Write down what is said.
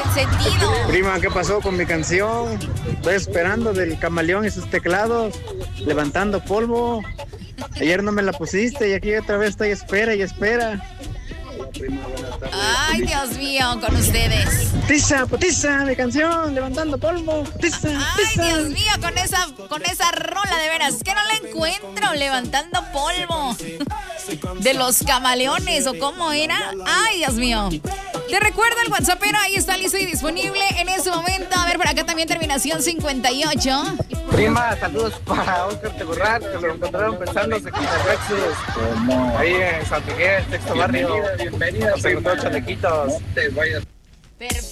consentido. Prima, ¿qué pasó con mi canción? Estoy esperando del Camaleón y sus teclados, levantando polvo. Ayer no me la pusiste y aquí otra vez estoy espera y espera. Ay, Dios mío, con ustedes. Putiza, putiza, mi canción, levantando polvo. Putiza, ay, Dios mío, con esa rola de veras. Que no la encuentro, levantando polvo. De los Camaleones, ¿o cómo era? Ay, Dios mío. Te recuerdo el WhatsApp, pero ahí está listo y disponible en este momento. A ver, por acá también terminación 58. Prima, saludos para Oscar Tegurrat, que lo encontraron pensándose con el Rexus. Ahí en San Miguel, sexto barrio. Bienvenido. Se encontró chalequitos.